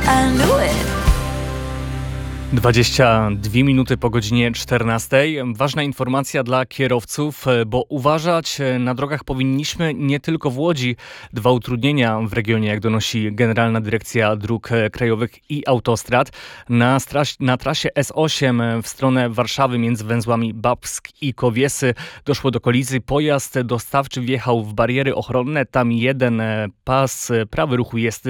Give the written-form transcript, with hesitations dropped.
I knew it. 22 minuty po godzinie 14. Ważna informacja dla kierowców, bo uważać na drogach powinniśmy nie tylko w Łodzi. 2 utrudnienia w regionie, jak donosi Generalna Dyrekcja Dróg Krajowych i Autostrad. Na trasie S8 w stronę Warszawy między węzłami Babsk i Kowiesy doszło do kolizji. Pojazd dostawczy wjechał w bariery ochronne. Tam jeden pas prawy ruchu jest